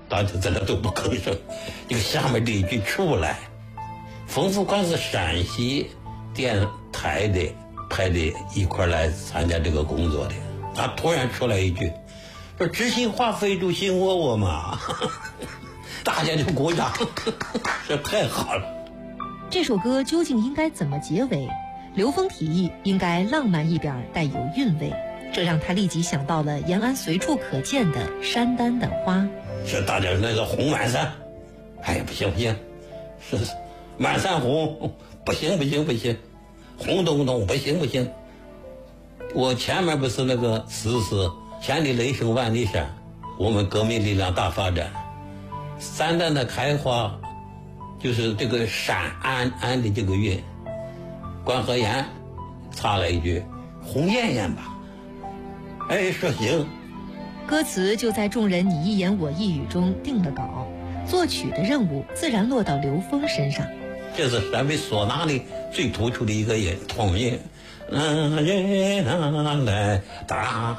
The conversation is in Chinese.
大家在那都不吭声。这个下面这一句出来，冯福宽是陕西电台的派的一块来参加这个工作的，他突然出来一句，说知心话非主心窝嘛，大家就鼓掌，这太好了。 这首歌究竟应该怎么结尾？刘峰提议应该浪漫一点，带有韵味，这让他立即想到了延安随处可见的山丹的花。 是大家那个红满山，哎呀不行不行，是满山红，不行不行不行，红彤彤不行不行。我前面不是那个诗是千里雷声万里山，我们革命力量大发展，山丹的开花就是这个山安的这个韵。关河岩插了一句红艳艳吧，哎说行。 歌词就在众人你一言我一语中定了稿，作曲的任务自然落到刘峰身上。 这是陕北唢呐的最突出的一个音，通音，人来打。